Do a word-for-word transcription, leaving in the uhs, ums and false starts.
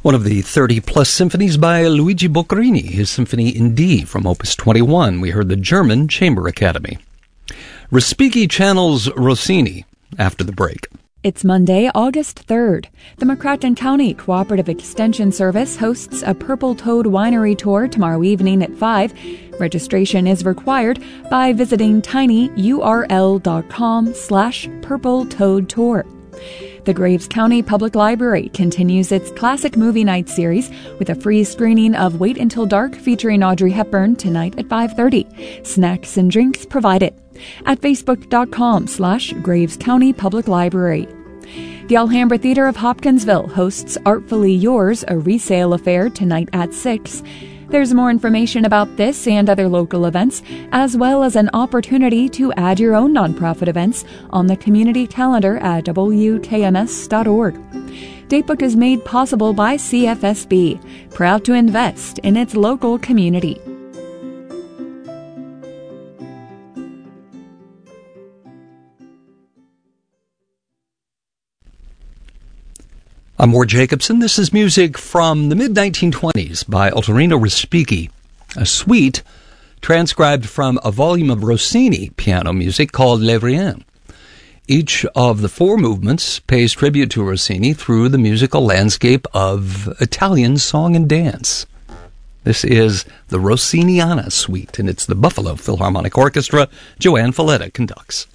One of the thirty-plus symphonies by Luigi Boccherini, his Symphony in D from Opus twenty-one. We heard the German Chamber Academy. Respighi channels Rossini after the break. It's Monday, August third. The McCracken County Cooperative Extension Service hosts a Purple Toad Winery tour tomorrow evening at five. Registration is required by visiting tinyurl.com slash purple toad tour. The Graves County Public Library continues its Classic Movie Night series with a free screening of Wait Until Dark featuring Audrey Hepburn tonight at five thirty. Snacks and drinks provided. At facebook.com slash Graves County Public Library. The Alhambra Theater of Hopkinsville hosts Artfully Yours, a resale affair, tonight at six. There's more information about this and other local events, as well as an opportunity to add your own nonprofit events on the community calendar at w k m s dot org. Datebook is made possible by C F S B, proud to invest in its local community. I'm Ward Jacobson. This is music from the mid nineteen twenties by Ottorino Respighi, a suite transcribed from a volume of Rossini piano music called Les Riens. Each of the four movements pays tribute to Rossini through the musical landscape of Italian song and dance. This is the Rossiniana Suite, and it's the Buffalo Philharmonic Orchestra. Joanne Falletta conducts.